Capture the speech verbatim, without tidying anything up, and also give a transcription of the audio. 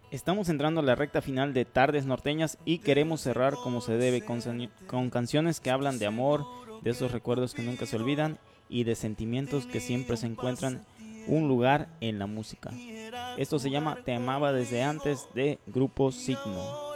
Estamos entrando a la recta final de Tardes Norteñas y queremos cerrar como se debe con, san- con canciones que hablan de amor, de esos recuerdos que nunca se olvidan y de sentimientos que siempre se encuentran un lugar en la música. Esto se llama Te amaba desde antes de Grupo Signo.